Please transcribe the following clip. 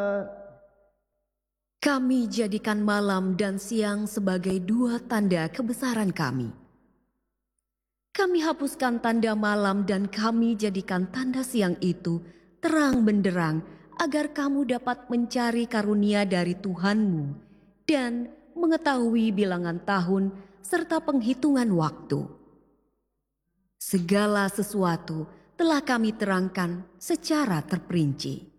Kami jadikan malam dan siang sebagai dua tanda kebesaran kami. Kami hapuskan tanda malam dan kami jadikan tanda siang itu terang benderang agar kamu dapat mencari karunia dari Tuhanmu dan mengetahui bilangan tahun serta penghitungan waktu. Segala sesuatu telah kami terangkan secara terperinci.